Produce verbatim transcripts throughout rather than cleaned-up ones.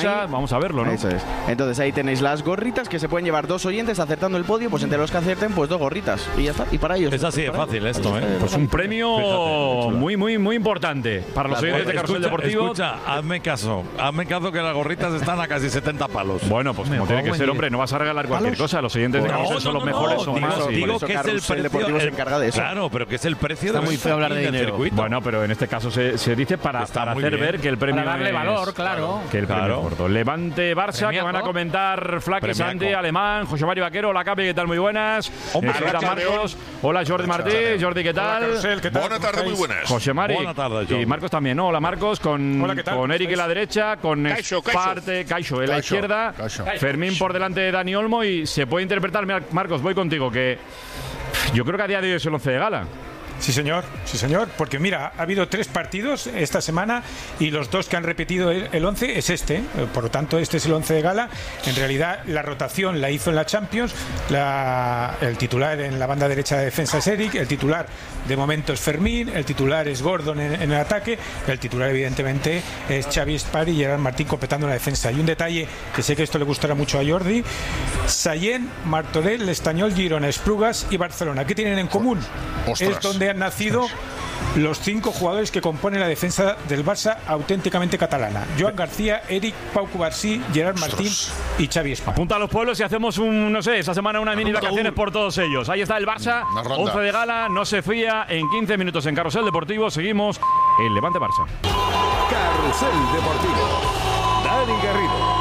Barça, ahí, vamos a verlo, ¿no? Eso es. Entonces ahí tenéis las gorritas que se pueden llevar dos oyentes acertando el podio, pues entre los que acierten, pues dos gorritas. Y ya está. Y para ellos. Es así de fácil esto, ¿eh? Pues un premio Fíjate, muy, muy, muy importante para los oyentes de Carrusel Deportivo. Escucha, hazme caso. Hazme caso que las gorritas están a casi setenta palos. Bueno, pues como tiene que ser, hombre, no vas a regalar cualquier cosa. Los oyentes de Carrusel son los mejores, son más. Digo que es el precio. Deportivo se encarga de eso. Claro, pero que es el precio Está de muy feo hablar de dinero. circuito. Bueno, pero en este caso se, se dice para, para hacer bien. ver que el premio Para darle es, valor, claro. Que el Claro. premio es gordo. Levante Barça, Premiaco. que van a comentar Flaky, Premiaco. Santi, Alemán, José Mario Vaquero. Hola, Capi, ¿qué tal? Muy buenas. Hombre, Eh, hola, Hola, Marcos. Hola, Jordi Martí. Jordi, ¿qué tal? Carrusel, ¿qué tal? Buenas ¿Cómo tardes, muy estáis? buenas. José Mari. Buenas tardes, Y John. Marcos también, ¿no? Hola, Marcos, con, Hola, ¿qué tal? con Eric en la derecha, con Caixo, Caixo. Parte, Caixo en la Caixo, izquierda, Caixo. Fermín por delante de Dani Olmo y se puede interpretar, Mar- Marcos, voy contigo, que yo creo que a día de hoy es el once de gala. Sí, señor, sí, señor, porque mira, ha habido tres partidos esta semana y los dos que han repetido el, el once es este, ¿eh? Por lo tanto este es el once de gala. En realidad la rotación la hizo en la Champions, la, el titular en la banda derecha de defensa es Eric, el titular de momento es Fermín, el titular es Gordon en, en el ataque, el titular evidentemente es Xavi Espari y Gerard Martín completando la defensa. Y un detalle que sé que esto le gustará mucho a Jordi: Sallent, Martorell, Estañol, Girona, Esplugas y Barcelona. ¿Qué tienen en común? Ostras. Es donde han nacido los cinco jugadores que componen la defensa del Barça auténticamente catalana: Joan García, Eric, Pau Cubarsí, Gerard Martín y Xavi Espari. Apunta a los pueblos y hacemos un, no sé, esa semana una mini Apunta vacaciones un- por todos ellos. Ahí está el Barça, Una ronda. once de gala, no se fía, en quince minutos en Carrusel Deportivo. Seguimos el Levante Barça. Carrusel Deportivo. Dani Garrido.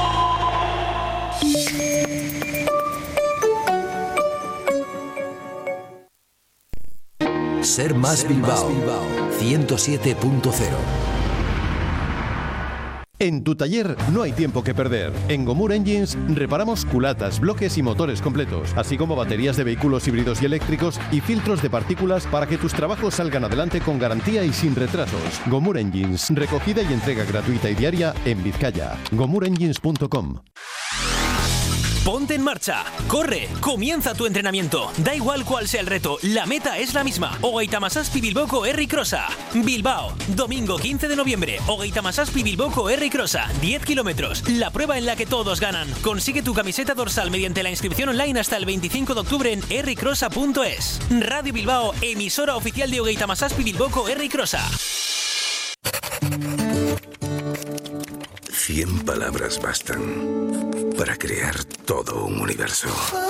Ser Más Bilbao, ciento siete punto cero. En tu taller no hay tiempo que perder. En Gomur Engines reparamos culatas, bloques y motores completos, así como baterías de vehículos híbridos y eléctricos y filtros de partículas para que tus trabajos salgan adelante con garantía y sin retrasos. Gomur Engines, recogida y entrega gratuita y diaria en Vizcaya. gomur engines punto com. Ponte en marcha, corre, comienza tu entrenamiento. Da igual cuál sea el reto, la meta es la misma. Hogeita Hamazazpi Bilboko Herri Crossa. Bilbao, domingo quince de noviembre. Hogeita Hamazazpi Bilboko Herri Crossa. diez kilómetros, la prueba en la que todos ganan. Consigue tu camiseta dorsal mediante la inscripción online hasta el veinticinco de octubre en herri crossa punto es. Radio Bilbao, emisora oficial de Hogeita Hamazazpi Bilboko Herri Crossa. Cien palabras bastan para crear todo un universo.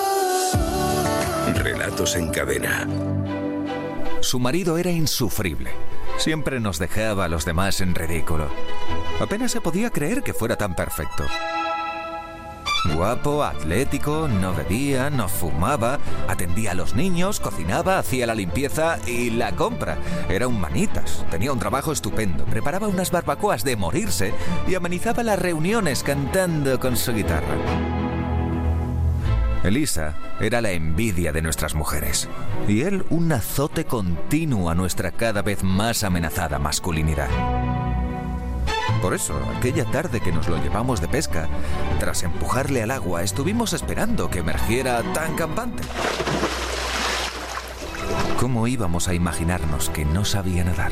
Relatos en cadena. Su marido era insufrible. Siempre nos dejaba a los demás en ridículo. Apenas se podía creer que fuera tan perfecto. Guapo, atlético, no bebía, no fumaba, atendía a los niños, cocinaba, hacía la limpieza y la compra. Era un manitas, tenía un trabajo estupendo, preparaba unas barbacoas de morirse y amenizaba las reuniones cantando con su guitarra. Elisa era la envidia de nuestras mujeres y él un azote continuo a nuestra cada vez más amenazada masculinidad. Por eso, aquella tarde que nos lo llevamos de pesca, tras empujarle al agua, estuvimos esperando que emergiera tan campante. ¿Cómo íbamos a imaginarnos que no sabía nadar?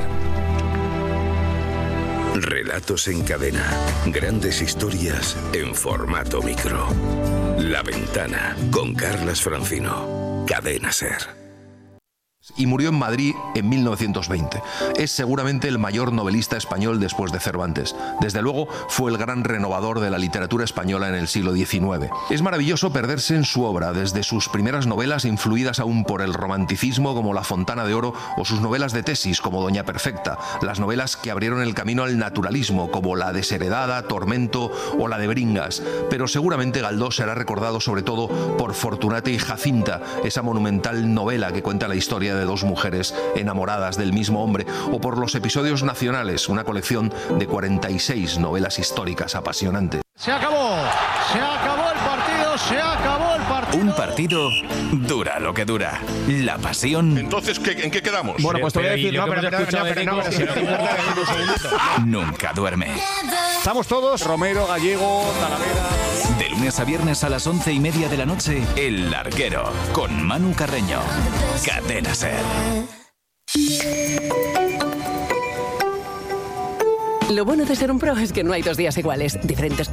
Relatos en cadena. Grandes historias en formato micro. La Ventana, con Carlas Francino. Cadena Ser. Y murió en Madrid en mil novecientos veinte. Es seguramente el mayor novelista español después de Cervantes. Desde luego fue el gran renovador de la literatura española en el siglo diecinueve. Es maravilloso perderse en su obra, desde sus primeras novelas influidas aún por el romanticismo como La Fontana de Oro o sus novelas de tesis como Doña Perfecta, las novelas que abrieron el camino al naturalismo como La Desheredada, Tormento o la de Bringas. Pero seguramente Galdós será recordado sobre todo por Fortunata y Jacinta, esa monumental novela que cuenta la historia de dos mujeres enamoradas del mismo hombre, o por Los Episodios Nacionales, una colección de cuarenta y seis novelas históricas apasionantes. Se acabó, se acabó el partido, se acabó el partido. Un partido dura lo que dura. La pasión. Entonces, ¿qué, ¿en qué quedamos? Bueno, pues te voy a decir, no, pero, pero, no, pero, no, pero si no te importa, un segundito. Nunca duerme. Estamos todos, Romero, Gallego, Talavera. De lunes a viernes a las once y media de la noche, El Larguero, con Manu Carreño. Cadena Ser. Lo bueno de ser un pro es que no hay dos días iguales. Diferentes